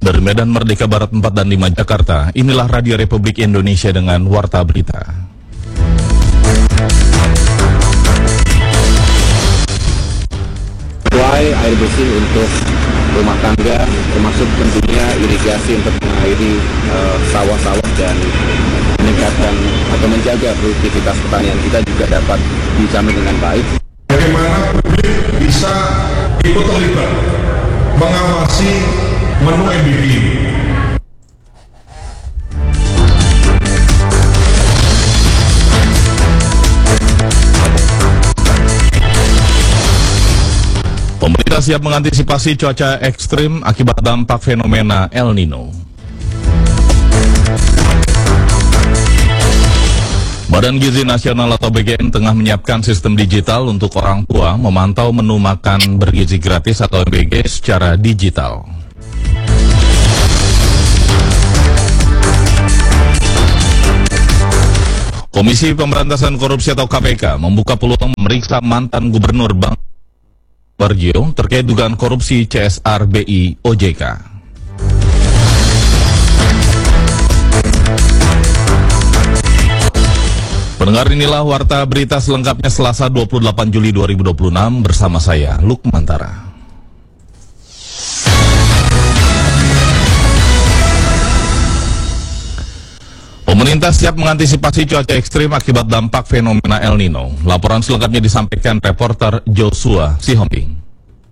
Dari Medan Merdeka Barat 4 dan 5 Jakarta, inilah Radio Republik Indonesia dengan Warta Berita. Supply air bersih untuk rumah tangga, termasuk tentunya irigasi untuk mengairi sawah-sawah dan meningkatkan atau menjaga produktivitas pertanian kita juga dapat dijamin dengan baik. Bagaimana publik bisa ikut terlibat mengawasi menu MBB. Pemerintah siap mengantisipasi cuaca ekstrim akibat dampak fenomena El Nino. Badan Gizi Nasional atau BGN tengah menyiapkan sistem digital untuk orang tua memantau menu makan bergizi gratis atau MBG secara digital. Komisi Pemberantasan Korupsi atau KPK membuka peluang memeriksa mantan Gubernur Bank Barjio terkait dugaan korupsi CSR BI OJK. Pendengar, inilah Warta Berita selengkapnya Selasa 28 Juli 2026 bersama saya, Lukmantara. Pemerintah siap mengantisipasi cuaca ekstrim akibat dampak fenomena El Nino. Laporan selengkapnya disampaikan reporter Joshua Sihombing.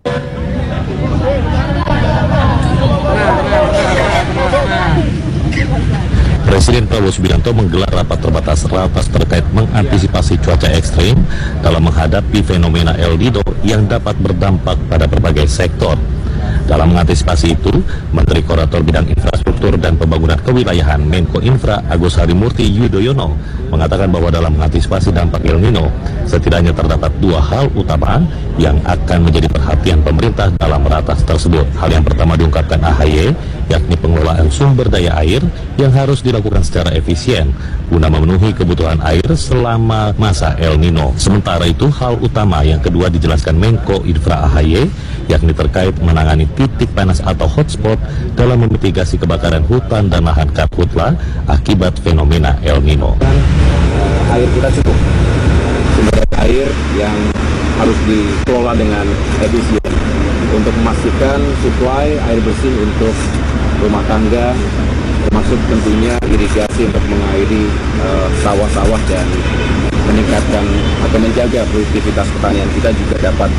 Presiden Prabowo Subianto menggelar rapat terbatas terkait mengantisipasi cuaca ekstrim dalam menghadapi fenomena El Nino yang dapat berdampak pada berbagai sektor. Dalam mengantisipasi itu, Menteri Koordinator Bidang Infrastruktur dan Pembangunan Kewilayahan Menko Infra Agus Harimurti Yudhoyono mengatakan bahwa dalam mengantisipasi dampak El Nino, setidaknya terdapat dua hal utama yang akan menjadi perhatian pemerintah dalam ratas tersebut. Hal yang pertama diungkapkan AHY, yakni pengelolaan sumber daya air yang harus dilakukan secara efisien guna memenuhi kebutuhan air selama masa El Nino. Sementara itu, hal utama yang kedua dijelaskan Menko Infra AHY, yakni terkait menangani titik panas atau hotspot dalam memitigasi kebakaran hutan dan lahan karhutla akibat fenomena El Nino. Air kita cukup, sumber air yang harus dikelola dengan efisien untuk memastikan suplai air bersih untuk rumah tangga, termasuk tentunya irigasi untuk mengairi sawah-sawah dan meningkatkan atau menjaga produktivitas pertanian kita juga dapat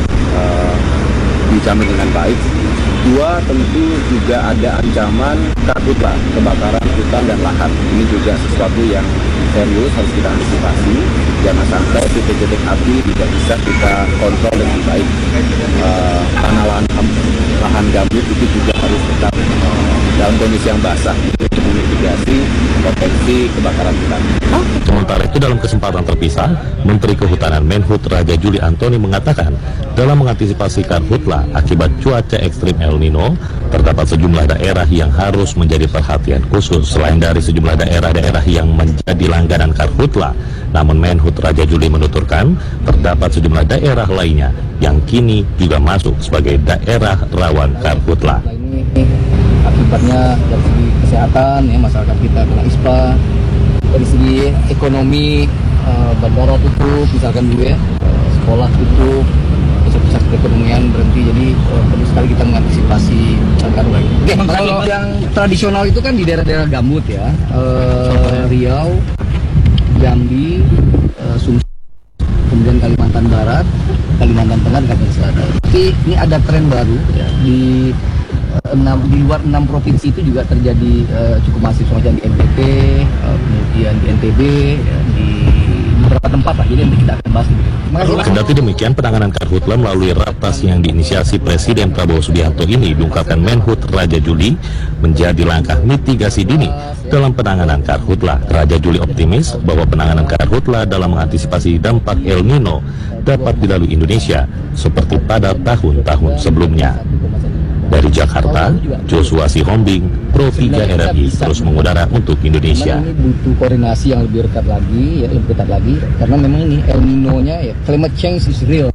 dijamin dengan baik. Dua, tentu juga ada ancaman karhutla, kebakaran hutan dan lahan. Ini juga sesuatu yang serius harus kita antisipasi. Jangan sampai titik-titik api tidak bisa kita kontrol dengan baik. Tanah lahan gambut itu juga harus tetap dalam kondisi yang basah untuk memitigasi potensi kebakaran hutan. Sementara itu, dalam kesempatan terpisah, Menteri Kehutanan Menhut Raja Juli Antoni mengatakan dalam mengantisipasi karhutla akibat cuaca ekstrim El Nino, terdapat sejumlah daerah yang harus menjadi perhatian khusus. Selain dari sejumlah daerah-daerah yang menjadi langganan karhutla, namun Menhut Raja Juli menuturkan terdapat sejumlah daerah lainnya yang kini juga masuk sebagai daerah rawan karhutla. Ini akibatnya dari segi kesehatan, ya, masyarakat kita kena ISPA, dari segi ekonomi, bandara tutup, misalkan dulu ya, sekolah tutup, pusat-pusat perekonomian berhenti, jadi perlu sekali kita mengantisipasi karhutla. Oke, kalau yang tradisional itu kan di daerah-daerah gambut ya, Riau, Jambi, Sumsel, kemudian Kalimantan Barat, Kalimantan Tengah, dan Kalimantan Selatan. Tapi ini ada tren baru ya, di luar 6 provinsi itu juga terjadi cukup masif, seperti di NTT, kemudian di NTB, ya, di beberapa tempat lah. Jadi nanti kita akan bahas. Kendati demikian, penanganan karhutla melalui ratas yang diinisiasi Presiden Prabowo Subianto ini diungkapkan Menhut Raja Juli menjadi langkah mitigasi dini dalam penanganan karhutla. Raja Juli optimis bahwa penanganan karhutla dalam mengantisipasi dampak El Nino dapat dilalui Indonesia seperti pada tahun-tahun sebelumnya. Dari Jakarta, Joshua Sihombing, Pro 3 RRI terus mengudara untuk Indonesia. Memang ini butuh koordinasi yang lebih dekat lagi, ya, lebih ketat lagi, karena memang ini El Nino-nya, ya, climate change is real.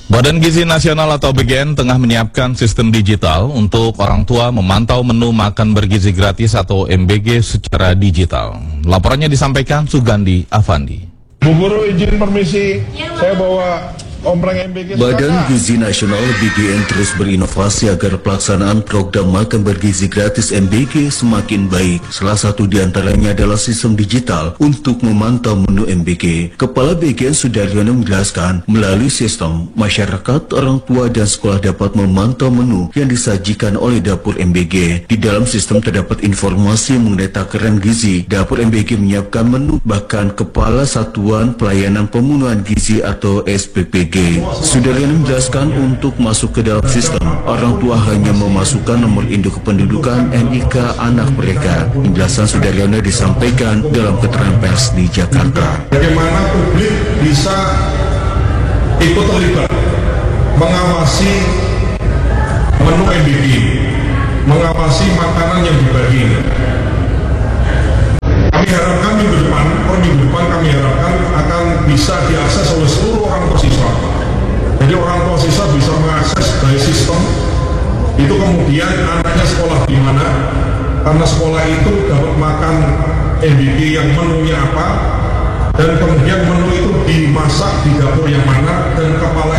Badan Gizi Nasional atau BGN tengah menyiapkan sistem digital untuk orang tua memantau menu makan bergizi gratis atau MBG secara digital. Laporannya disampaikan Sugandi Afandi. Bu Guru izin permisi, saya bawa ompreng MBG. Badan Gizi Nasional BGN terus berinovasi agar pelaksanaan program makan bergizi gratis MBG semakin baik. Salah satu diantaranya adalah sistem digital untuk memantau menu MBG. Kepala BGN Sudaryono menjelaskan, melalui sistem, masyarakat, orang tua, dan sekolah dapat memantau menu yang disajikan oleh dapur MBG. Di dalam sistem terdapat informasi mengenai takaran gizi. Dapur MBG menyiapkan menu, bahkan Kepala Satuan Pelayanan Pemenuhan Gizi atau SPPG Sudaryono menjelaskan untuk masuk ke dalam sistem, orang tua hanya memasukkan nomor induk kependudukan NIK anak mereka. Penjelasan Sudaryono disampaikan dalam keterangan pers di Jakarta. Bagaimana publik bisa ikut terlibat mengawasi menu MBG, mengawasi makanan yang dibagi. Kami harapkan minggu depan kami harapkan akan bisa diakses oleh seluruh orang tua siswa. Jadi orang tua siswa bisa mengakses dari sistem itu, kemudian anaknya sekolah di mana, karena sekolah itu dapat makan MBG yang menunya apa, dan kemudian menu itu dimasak di dapur yang mana, dan kepala.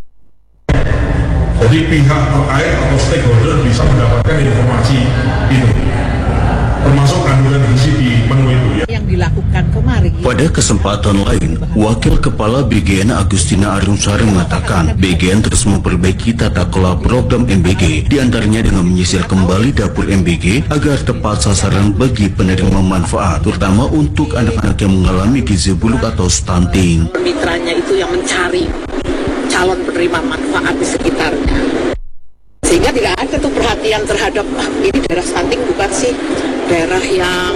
Jadi pihak terkait atau stakeholder bisa mendapatkan informasi itu, termasuk kandungan gizi di menu itu ya. Yang dilakukan kemarin. Pada kesempatan lain, Wakil Kepala BGN Agustina Arumsari mengatakan BGN terus memperbaiki tata kelola program MBG, diantaranya dengan menyisir kembali dapur MBG agar tepat sasaran bagi penerima manfaat, terutama untuk anak-anak yang mengalami gizi buruk atau stunting. Mitranya itu yang mencari calon penerima manfaat di sekitarnya. Sehingga tidak ada tuh perhatian terhadap ini daerah stunting bukan sih daerah yang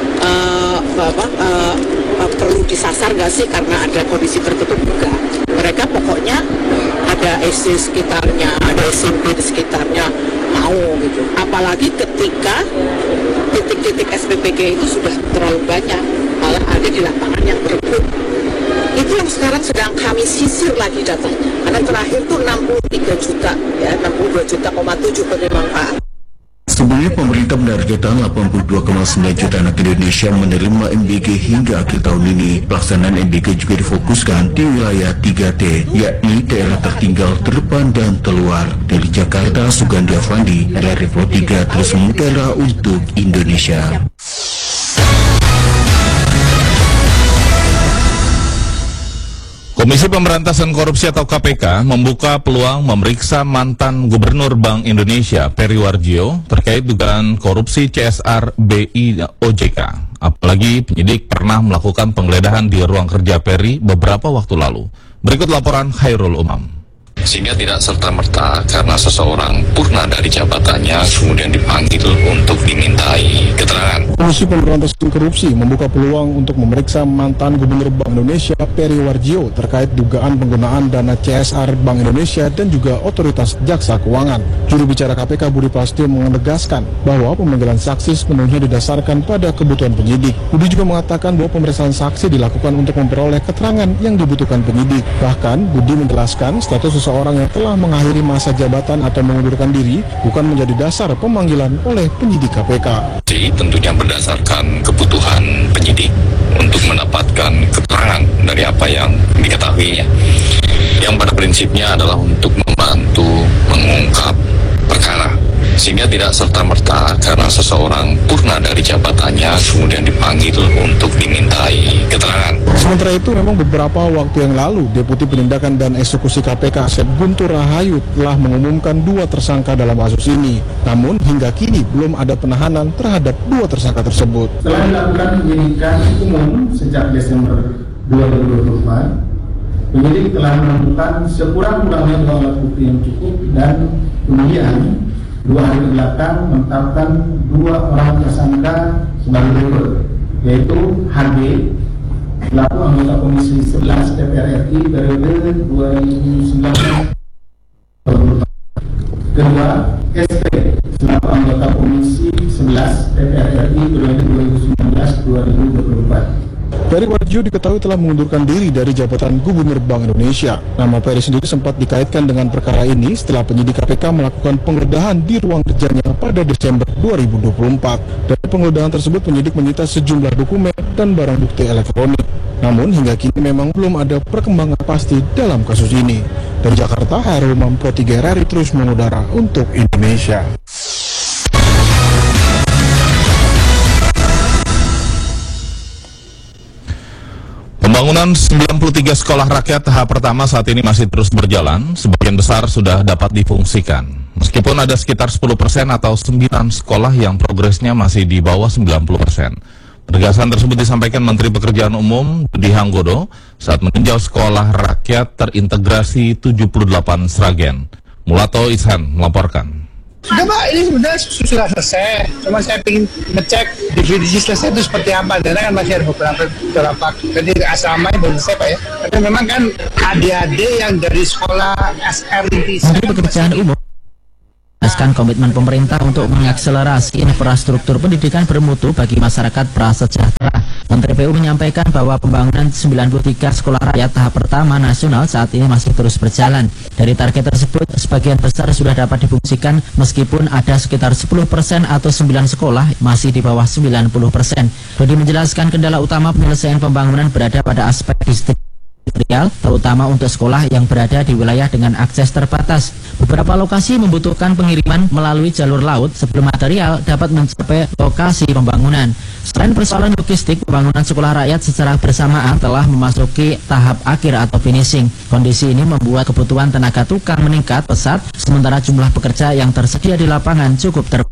perlu disasar nggak sih karena ada kondisi tertutup juga. Mereka pokoknya ada SD sekitarnya, ada SMP di sekitarnya mau gitu. Apalagi ketika titik-titik SPPG itu sudah terlalu banyak, malah ada di lapangan yang berebut. Itu yang sekarang sedang kami sisir lagi datanya. Karena terakhir tuh 63 juta, ya 62,7 juta penerima manfaat. Sebelumnya pemerintah menargetkan 82,9 juta anak Indonesia menerima MBG hingga akhir tahun ini. Pelaksanaan MBG juga difokuskan di wilayah 3T, yakni daerah tertinggal, terdepan, dan terluar. Dari Jakarta, Sugandi Afandi, RRI 3 terus mengudara untuk Indonesia. Komisi Pemberantasan Korupsi atau KPK membuka peluang memeriksa mantan Gubernur Bank Indonesia Peri Warjio terkait dugaan korupsi CSR BI OJK. Apalagi penyidik pernah melakukan penggeledahan di ruang kerja Peri beberapa waktu lalu. Berikut laporan Khairul Umam. Sehingga tidak serta-merta karena seseorang purna dari jabatannya kemudian dipanggil untuk dimintai keterangan. Komisi Pemberantasan Korupsi membuka peluang untuk memeriksa mantan Gubernur Bank Indonesia Peri Warjio terkait dugaan penggunaan dana CSR Bank Indonesia dan juga Otoritas Jasa Keuangan. Juru bicara KPK Budi Prasetyo menegaskan bahwa pemanggilan saksi sepenuhnya didasarkan pada kebutuhan penyidik. Budi juga mengatakan bahwa pemeriksaan saksi dilakukan untuk memperoleh keterangan yang dibutuhkan penyidik. Bahkan Budi menjelaskan status seseorang yang telah mengakhiri masa jabatan atau mengundurkan diri bukan menjadi dasar pemanggilan oleh penyidik KPK. Tentunya berdasarkan kebutuhan penyidik untuk mendapatkan keterangan dari apa yang diketahuinya, yang pada prinsipnya adalah untuk membantu mengungkap perkara, sehingga tidak serta-merta karena seseorang purna dari jabatannya kemudian dipanggil untuk dimintai keterangan. Sementara itu memang beberapa waktu yang lalu Deputi Penindakan dan Eksekusi KPK Asep Guntur Rahayu telah mengumumkan 2 tersangka dalam kasus ini. Namun hingga kini belum ada penahanan terhadap 2 tersangka tersebut. Setelah dilakukan penyidikan umum sejak Desember 2024, penyidik telah menemukan sekurang-kurangnya 2 alat bukti yang cukup dan kemudian 2 hari belakang menetapkan 2 orang tersangka sebagai berikut, yaitu HG selaku anggota Komisi 11 DPR RI periode 2019. Kedua, SP selaku anggota Komisi 11 DPR RI periode 2019-2024. Peri Warjio diketahui telah mengundurkan diri dari jabatan Gubernur Bank Indonesia. Nama Peri sendiri sempat dikaitkan dengan perkara ini setelah penyidik KPK melakukan penggeledahan di ruang kerjanya pada Desember 2024. Dari penggeledahan tersebut penyidik menyita sejumlah dokumen dan barang bukti elektronik. Namun hingga kini memang belum ada perkembangan pasti dalam kasus ini. Dari Jakarta, Hairul Umam Pro 3 RRI terus mengudara untuk Indonesia. Pembangunan 93 sekolah rakyat tahap pertama saat ini masih terus berjalan, sebagian besar sudah dapat difungsikan. Meskipun ada sekitar 10% atau 9 sekolah yang progresnya masih di bawah 90%. Penegasan tersebut disampaikan Menteri Pekerjaan Umum Budi Hanggodo saat meninjau sekolah rakyat terintegrasi 78 Sragen. Mulato Ishan melaporkan. Sudah Pak, ini sebenarnya sudah selesai. Cuma saya ingin ngecek definisi selesai itu seperti apa. Karena kan masih ada beberapa jadi asrama yang belum selesai Pak ya. Tapi memang kan adik-adik yang dari sekolah SR Menteri Pekerjaan Umum menegaskan komitmen pemerintah untuk mengakselerasi infrastruktur pendidikan bermutu bagi masyarakat prasejahtera. Menteri PU menyampaikan bahwa pembangunan 93 sekolah rakyat tahap pertama nasional saat ini masih terus berjalan. Dari target tersebut, sebagian besar sudah dapat difungsikan meskipun ada sekitar 10% atau 9 sekolah masih di bawah 90%. Budi menjelaskan kendala utama penyelesaian pembangunan berada pada aspek distrik, terutama untuk sekolah yang berada di wilayah dengan akses terbatas. Beberapa lokasi membutuhkan pengiriman melalui jalur laut sebelum material dapat mencapai lokasi pembangunan. Selain persoalan logistik, pembangunan sekolah rakyat secara bersamaan telah memasuki tahap akhir atau finishing. Kondisi ini membuat kebutuhan tenaga tukang meningkat pesat, sementara jumlah pekerja yang tersedia di lapangan cukup terbatas.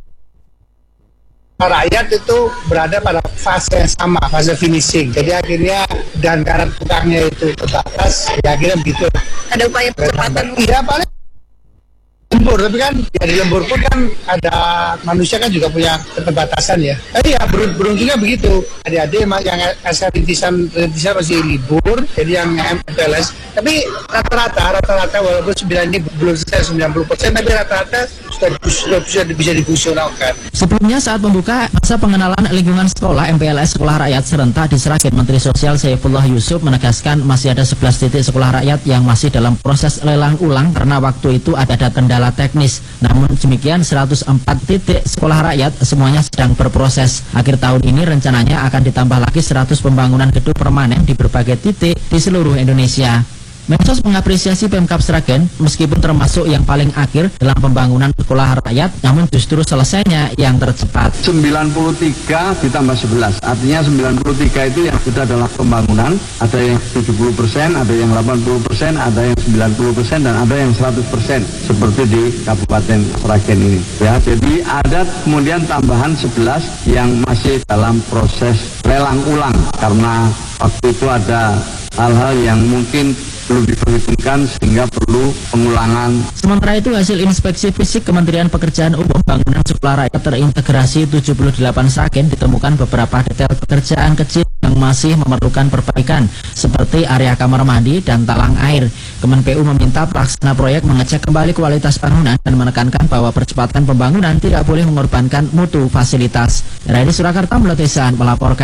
Rakyat itu berada pada fase yang sama, fase finishing. Jadi akhirnya dan karena tukangnya itu terbatas, ya akhirnya begitu. Ada upaya percepatan? Iya paling lembur, tapi kan ya di lembur pun kan ada manusia kan juga punya keterbatasan ya. Tapi ya beruntungnya begitu. Adik-adik yang SR rintisan masih libur, jadi yang MPLS. Tapi rata-rata walaupun 9 ini belum selesai 90%, tapi rata-rata sudah bisa difungsionalkan. Sebelumnya saat membuka masa pengenalan lingkungan sekolah MPLS Sekolah Rakyat Serentak di Sragen, Menteri Sosial Saifullah Yusuf menegaskan masih ada 11 titik sekolah rakyat yang masih dalam proses lelang ulang karena waktu itu ada kendala teknis. Namun demikian 104 titik sekolah rakyat semuanya sedang berproses. Akhir tahun ini rencananya akan ditambah lagi 100 pembangunan gedung permanen di berbagai titik di seluruh Indonesia. Mensos mengapresiasi Pemkab Sragen meskipun termasuk yang paling akhir dalam pembangunan sekolah rakyat, namun justru selesainya yang tercepat. 93 ditambah 11, artinya 93 itu yang sudah dalam pembangunan, ada yang 70%, ada yang 80%, ada yang 90% dan ada yang 100% seperti di Kabupaten Sragen ini. Ya, jadi ada kemudian tambahan 11 yang masih dalam proses lelang ulang karena waktu itu ada hal-hal yang mungkin belum diperhitungkan sehingga perlu pengulangan. Sementara itu hasil inspeksi fisik Kementerian Pekerjaan Umum bangunan sekolah rakyat terintegrasi 78 Sragen ditemukan beberapa detail pekerjaan kecil yang masih memerlukan perbaikan seperti area kamar mandi dan talang air. Kemenpu meminta pelaksana proyek mengecek kembali kualitas bangunan dan menekankan bahwa percepatan pembangunan tidak boleh mengorbankan mutu fasilitas. RRI Surakarta Melatesan melaporkan.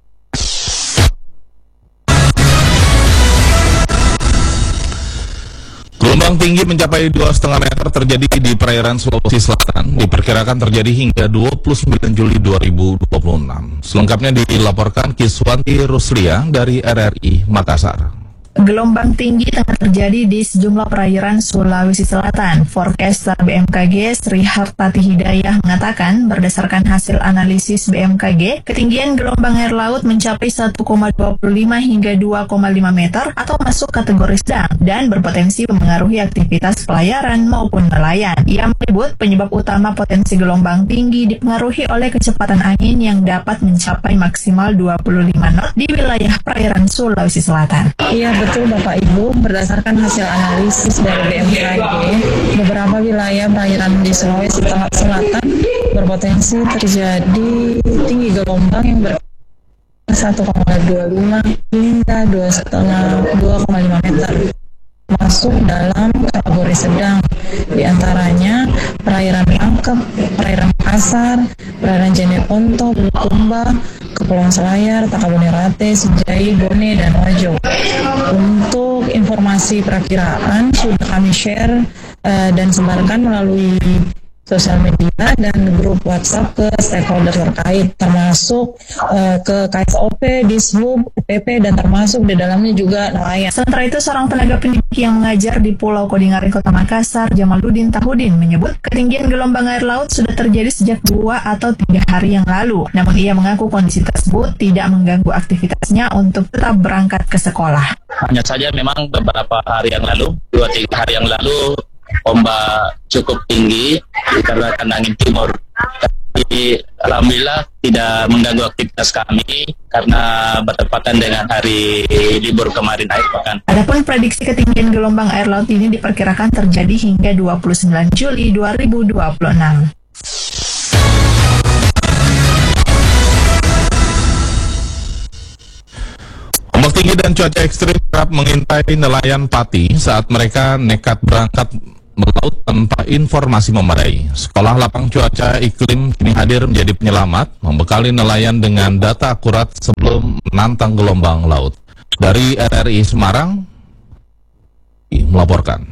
Gelombang tinggi mencapai 2,5 meter terjadi di perairan Sulawesi Selatan, diperkirakan terjadi hingga 29 Juli 2026. Selengkapnya dilaporkan Kiswanti Ruslia dari RRI Makassar. Gelombang tinggi tengah terjadi di sejumlah perairan Sulawesi Selatan. Forecaster BMKG Sri Hartati Hidayah mengatakan berdasarkan hasil analisis BMKG, ketinggian gelombang air laut mencapai 1,25 hingga 2,5 meter atau masuk kategori sedang dan berpotensi mempengaruhi aktivitas pelayaran maupun nelayan. Ia menyebut penyebab utama potensi gelombang tinggi dipengaruhi oleh kecepatan angin yang dapat mencapai maksimal 25 knot di wilayah perairan Sulawesi Selatan. Betul Bapak Ibu, berdasarkan hasil analisis dari BMKG, beberapa wilayah perairan di Sulawesi Selatan berpotensi terjadi tinggi gelombang yang 1,25 hingga 2,5 meter. Masuk dalam kategori sedang, diantaranya perairan Langkep, perairan Makassar, perairan Jeneponto, Bulukumba, Kepulauan Selayar, Takabonerate, Sejai, Bone, dan Wajo. Untuk informasi perakiraan sudah kami share dan sebarkan melalui sosial media dan grup WhatsApp ke stakeholder terkait, termasuk ke KSOP, Dishub, UPP, dan termasuk di dalamnya juga nelayan. Sementara itu, seorang tenaga pendidik yang mengajar di Pulau Kodingaring, Kota Makassar, Jamaluddin Tahudin, menyebut ketinggian gelombang air laut sudah terjadi sejak 2 atau 3 hari yang lalu. Namun ia mengaku kondisi tersebut tidak mengganggu aktivitasnya untuk tetap berangkat ke sekolah. Hanya saja memang beberapa hari yang lalu, 2-3 hari yang lalu, ombak cukup tinggi dikarenakan angin timur. Tapi alhamdulillah tidak mengganggu aktivitas kami karena bertepatan dengan hari libur kemarin akhir pekan. Adapun prediksi ketinggian gelombang air laut ini diperkirakan terjadi hingga 29 Juli 2026. Ombak tinggi dan cuaca ekstrim kerap mengintai nelayan Pati saat mereka nekat berangkat melaut tanpa informasi memadai. Sekolah Lapang Cuaca Iklim kini hadir menjadi penyelamat, membekali nelayan dengan data akurat sebelum menantang gelombang laut. Dari RRI Semarang, melaporkan.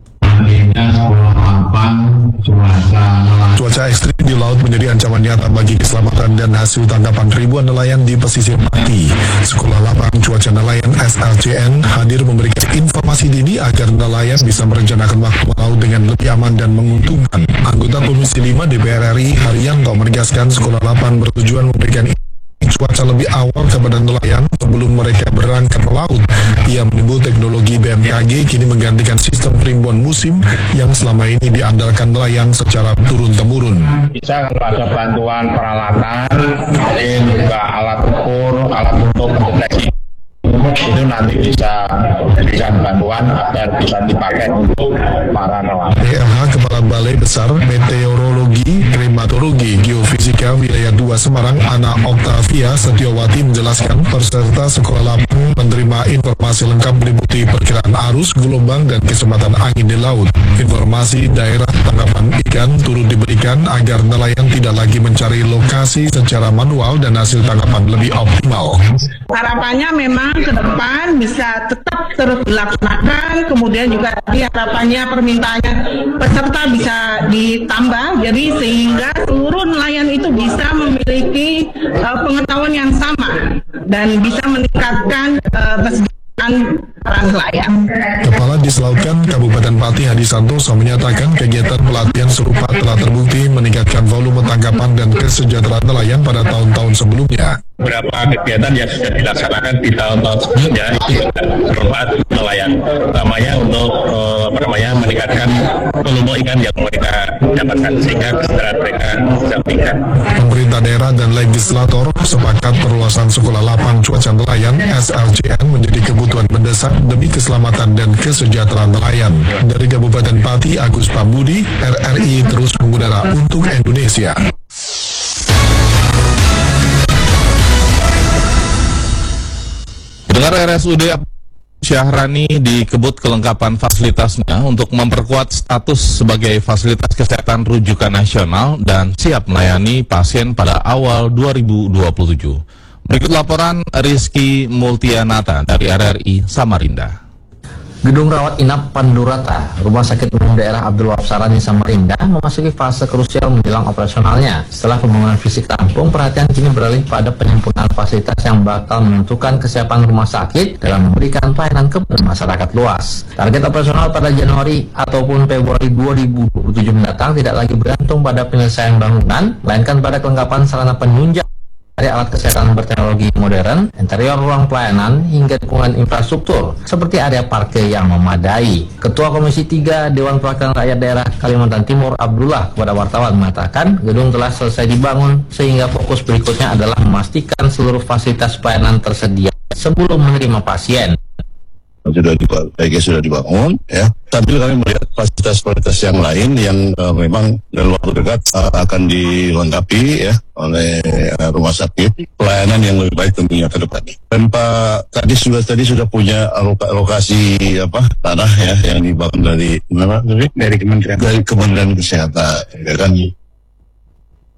Cuaca ekstrim di laut menjadi ancaman nyata bagi keselamatan dan hasil tangkapan ribuan nelayan di pesisir Pati. Sekolah Lapang Cuaca Nelayan SLCN hadir memberikan informasi dini agar nelayan bisa merencanakan waktu melaut dengan lebih aman dan menguntungkan. Anggota Komisi 5 DPR RI Haryanto menegaskan Sekolah Lapang bertujuan memberikan cuaca lebih awal kepada nelayan sebelum mereka berangkat melaut. Ia menyebut teknologi BMKG kini menggantikan sistem primbon musim yang selama ini diandalkan nelayan secara turun-temurun. Bisa kalau ada bantuan peralatan, juga alat ukur, alat untuk mendeteksi, itu nanti bisa berikan bantuan agar bisa dipakai untuk para nelayan. PLH Kepala Balai Besar Meteorologi, Klimatologi, Geofisika Wilayah 2 Semarang, Ana Oktavia Setiawati menjelaskan peserta Sekolah Lapang menerima informasi lengkap meliputi perkiraan arus, gelombang, dan kecepatan angin di laut. Informasi daerah tangkapan ikan turut diberikan agar nelayan tidak lagi mencari lokasi secara manual dan hasil tangkapan lebih optimal. Harapannya memang ke depan bisa tetap terus dilaksanakan, kemudian juga harapannya permintaannya peserta bisa ditambah, jadi sehingga seluruh nelayan itu bisa memiliki pengetahuan yang sama dan bisa meningkatkan kesejahteraan para nelayan. Kepala Dislautkan Kabupaten Pati Hadi Santoso menyatakan kegiatan pelatihan serupa telah terbukti meningkatkan volume tangkapan dan kesejahteraan nelayan pada tahun-tahun sebelumnya. Beberapa kegiatan yang sudah dilaksanakan di tahun-tahun sebelumnya itu bermanfaat nelayan, utamanya untuk meningkatkan volume ikan yang mereka dapatkan sehingga kesejahteraan mereka bisa meningkat. Pemerintah daerah dan legislator sepakat perluasan Sekolah Lapang Cuaca Nelayan SLCN menjadi kebutuhan mendesak demi keselamatan dan kesejahteraan nelayan. Dari Kabupaten Pati, Agus Pambudi, RRI terus mengudara untuk Indonesia. Dengar RSUD Syahrani dikebut kelengkapan fasilitasnya untuk memperkuat status sebagai fasilitas kesehatan rujukan nasional dan siap melayani pasien pada awal 2027. Berikut laporan Rizky Multianata dari RRI Samarinda. Gedung rawat inap Pandurata, Rumah Sakit Umum Daerah Abdul Wahab Sarani Samarinda memasuki fase krusial menjelang operasionalnya. Setelah pembangunan fisik rampung, perhatian kini beralih pada penyempurnaan fasilitas yang bakal menentukan kesiapan rumah sakit dalam memberikan pelayanan kepada masyarakat luas. Target operasional pada Januari ataupun Februari 2027 mendatang tidak lagi bergantung pada penyelesaian bangunan, melainkan pada kelengkapan sarana penunjang dari alat kesehatan berteknologi modern, interior ruang pelayanan, hingga dukungan infrastruktur seperti area parkir yang memadai. Ketua Komisi 3 Dewan Perwakilan Rakyat Daerah Kalimantan Timur Abdullah kepada wartawan mengatakan gedung telah selesai dibangun sehingga fokus berikutnya adalah memastikan seluruh fasilitas pelayanan tersedia sebelum menerima pasien. Sudah dibangun, ya. Sambil kami melihat fasilitas-fasilitas yang lain yang memang dalam waktu dekat akan dilengkapi, ya, oleh rumah sakit, pelayanan yang lebih baik tentunya ke depan. Dan Pak Kadis tadi sudah punya lokasi tanah, ya, yang dibangun dari Kementerian Kesehatan, ya kan.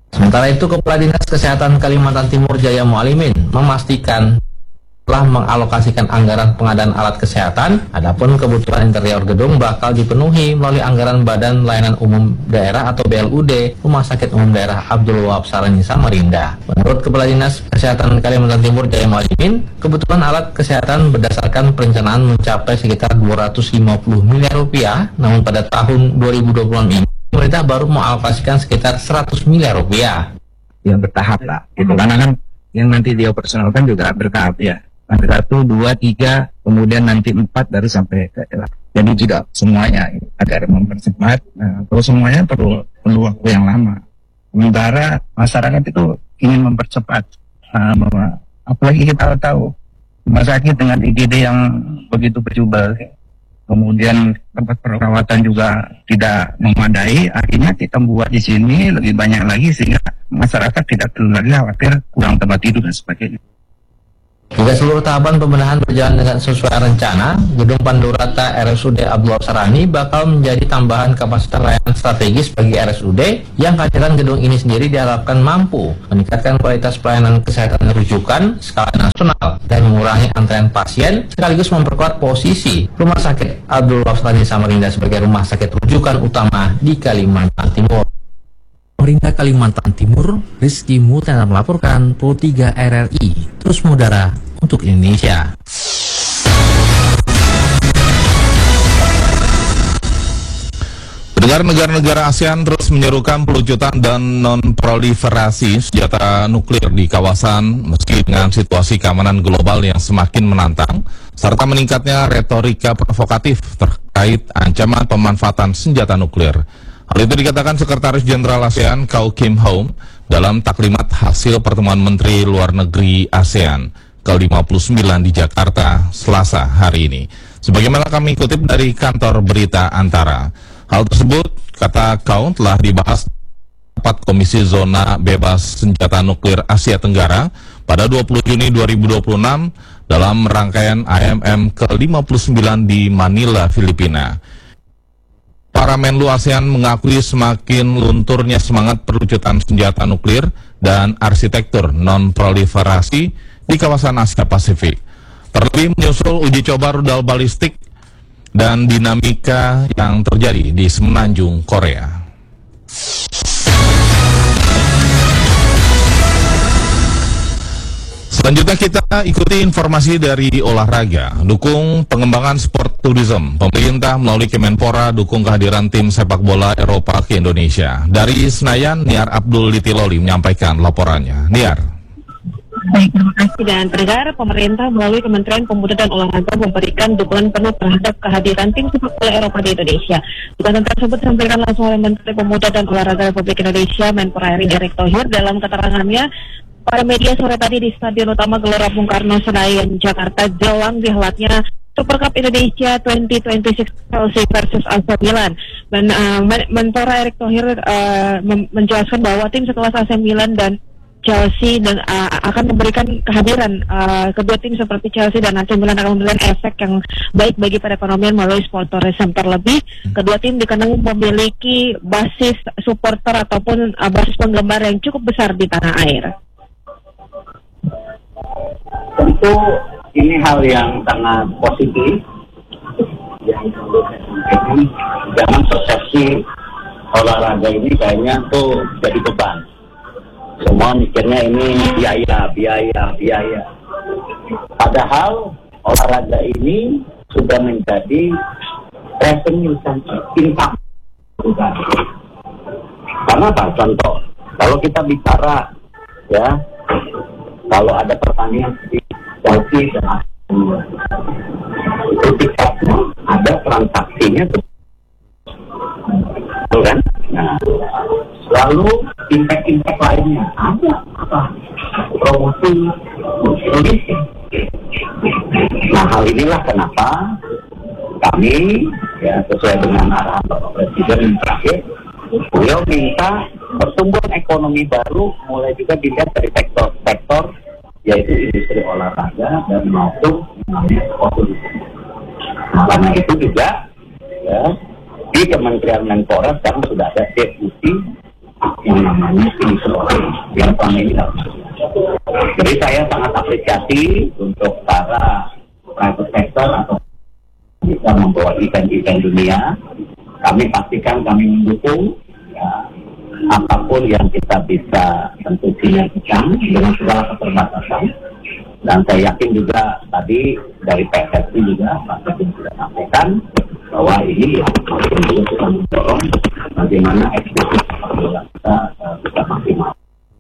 Sementara itu, Kepala Dinas Kesehatan Kalimantan Timur Jaya Mualimin memastikan telah mengalokasikan anggaran pengadaan alat kesehatan. Adapun kebutuhan interior gedung bakal dipenuhi melalui anggaran Badan Layanan Umum Daerah atau BLUD Rumah Sakit Umum Daerah Abdul Wahab Sarani Samarinda. Menurut Kepala Dinas Kesehatan Kalimantan Timur Jaya Mualimin, kebutuhan alat kesehatan berdasarkan perencanaan mencapai sekitar 250 miliar rupiah, namun pada tahun 2026 ini pemerintah baru mengalokasikan sekitar 100 miliar rupiah. Ya bertahap lah, gitu. Karena kan yang nanti dioperasionalkan juga bertahap ya. 1, 2, 3, kemudian nanti 4 baru sampai ke daerah. Jadi tidak semuanya agar mempercepat, kalau semuanya perlu waktu yang lama. Sementara masyarakat itu ingin mempercepat, apalagi kita tahu rumah sakit dengan IGD yang begitu berjubel, kemudian tempat perawatan juga tidak memadai, akhirnya kita buat di sini lebih banyak lagi sehingga masyarakat tidak perlu lagi khawatir kurang tempat tidur dan sebagainya. Jika seluruh tahapan pembenahan berjalan dengan sesuai rencana, Gedung Pandurata RSUD Abdul Wahab Sarani bakal menjadi tambahan kapasitas layanan strategis bagi RSUD yang kehadiran gedung ini sendiri diharapkan mampu meningkatkan kualitas pelayanan kesehatan rujukan skala nasional dan mengurangi antrean pasien sekaligus memperkuat posisi Rumah Sakit Abdul Wahab Sarani Samarinda sebagai rumah sakit rujukan utama di Kalimantan Timur. Pemerintah Kalimantan Timur, Rizky Mutena melaporkan Pro 3 RRI, terus mengudara untuk Indonesia. Negara-negara ASEAN terus menyerukan pelucutan dan non-proliferasi senjata nuklir di kawasan meski dengan situasi keamanan global yang semakin menantang, serta meningkatnya retorika provokatif terkait ancaman pemanfaatan senjata nuklir. Hal itu dikatakan Sekretaris Jenderal ASEAN Kau Kim Hong dalam taklimat hasil pertemuan Menteri Luar Negeri ASEAN ke-59 di Jakarta Selasa hari ini. Sebagaimana kami kutip dari kantor berita Antara, hal tersebut, kata Kau, telah dibahas rapat Komisi Zona Bebas Senjata Nuklir Asia Tenggara pada 20 Juni 2026 dalam rangkaian AMM ke-59 di Manila, Filipina. Para Menlu ASEAN mengakui semakin lunturnya semangat perlucutan senjata nuklir dan arsitektur non-proliferasi di kawasan Asia Pasifik. Terlebih menyusul uji coba rudal balistik dan dinamika yang terjadi di semenanjung Korea. Selanjutnya kita ikuti informasi dari olahraga. Dukung pengembangan sport tourism. Pemerintah melalui Kemenpora dukung kehadiran tim sepak bola Eropa ke Indonesia. Dari Senayan, Niar Abdul Litiloli menyampaikan laporannya. Niar. Baik, terima kasih. Dan pendengar, pemerintah melalui Kementerian Pemuda dan Olahraga memberikan dukungan penuh terhadap kehadiran tim sepak bola Eropa di Indonesia. Dukungan tersebut disampaikan langsung oleh Menteri Pemuda dan Olahraga Republik Indonesia, Menpora RI Erick Thohir dalam keterangannya pada media sore tadi di Stadion Utama Gelora Bung Karno, Senayan, Jakarta, jelang dihelatnya Super Cup Indonesia 2026 Chelsea versus AC Milan. Dan Menpora Erick Thohir menjelaskan bahwa tim sekelas AC Milan dan Chelsea dan akan memberikan kehadiran kedua tim seperti Chelsea dan AC Milan akan memberikan efek yang baik bagi perekonomian melalui sport tourism. Terlebih kedua tim dikenal memiliki basis supporter ataupun basis penggemar yang cukup besar di tanah air. Tentu ini hal yang sangat positif, yang jangan persepsi olahraga ini kayaknya tuh jadi beban. Semua mikirnya ini biaya. Padahal olahraga ini sudah menjadi revenue income. Karena apa? Contoh, kalau kita bicara ya, kalau ada pertandingan di Chelsea dan itu tiketnya ada transaksinya, betul kan? Nah, lalu impact lainnya ada apa? Promosi Indonesia. Nah, hal inilah kenapa kami ya sesuai dengan arahan Bapak Presiden yang terakhir, beliau minta pertumbuhan ekonomi baru mulai juga dilihat dari sektor yaitu industri olahraga dan maupun tourism. Karena itu juga ya, di Kementerian Menpora sekarang sudah ada deputi yang namanya yang selama ini. Jadi saya sangat apresiasi untuk para private sector atau bisa membawa event-event dunia. Kami pastikan kami mendukung ya, apapun yang kita bisa tentu sinergikan dengan segala keterbatasan. Dan saya yakin juga tadi dari PSSI juga Pak Ketum sudah sampaikan bahwa ini tentu kita mendorong bagaimana eksekutif sepak bola kita bisa maksimal.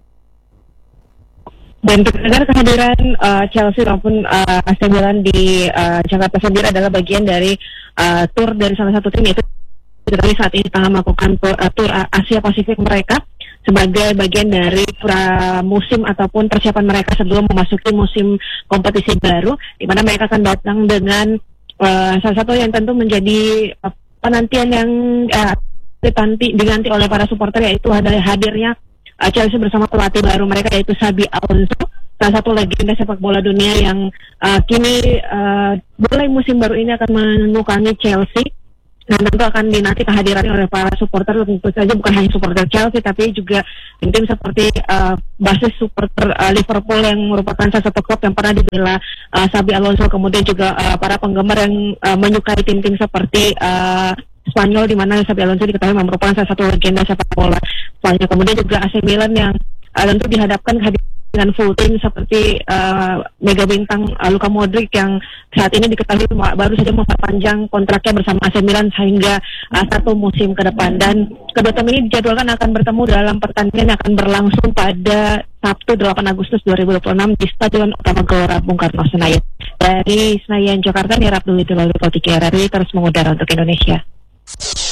Dan terdengar kehadiran Chelsea maupun AC Milan di Jakarta sendiri adalah bagian dari tur dari salah satu tim, yaitu kami saat ini tengah melakukan tur Asia Pasifik mereka sebagai bagian dari musim ataupun persiapan mereka sebelum memasuki musim kompetisi baru, di mana mereka akan datang dengan salah satu yang tentu menjadi penantian yang dinanti oleh para supporter, yaitu adalah hadirnya Chelsea bersama pelatih baru mereka, yaitu Xabi Alonso, salah satu legenda sepak bola dunia yang kini mulai musim baru ini akan menukangi Chelsea. Dan tentu akan dinanti kehadirannya oleh para supporter, tentu saja bukan hanya supporter Chelsea, tapi juga tim seperti basis supporter Liverpool yang merupakan salah satu klub yang pernah dibela Xabi Alonso, kemudian juga para penggemar yang menyukai tim-tim seperti Spanyol, di mana Xabi Alonso diketahui merupakan salah satu legenda sepak bola Spanyol. Kemudian juga AC Milan yang tentu dihadapkan dengan full team seperti mega bintang Luka Modric yang saat ini diketahui baru saja memperpanjang kontraknya bersama AC Milan hingga 1 musim ke depan. Dan kedua tim ini dijadwalkan akan bertemu dalam pertandingan yang akan berlangsung pada Sabtu 8 Agustus 2026 di Stadion Utama Gelora Bung Karno Senayan. Dari Senayan, Jakarta, Nira Abdul Idul Lalu RRI terus mengudara untuk Indonesia.